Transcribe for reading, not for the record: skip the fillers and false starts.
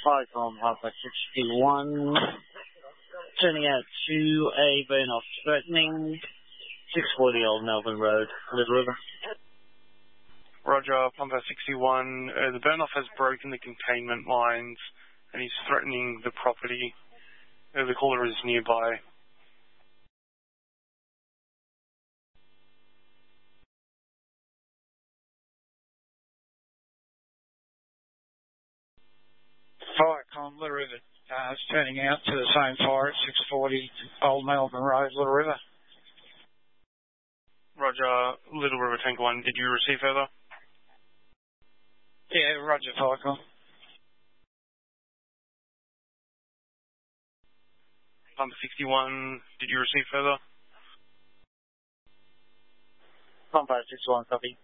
Hi, Tom. Alpha 61. Turning out to a burn-off threatening. 640 Old Melbourne Road, Little River. Roger, Pumper 61. The burn-off has broken the containment lines and he's threatening the property. The caller is nearby. Firecom, Little River. It's turning out to the same fire at 640 Old Melbourne Road, Little River. Roger, Little River Tank 1. Did you receive further? Yeah, Roger, Firecom. Pumper 61. Did you receive further? Pumper 61, copy.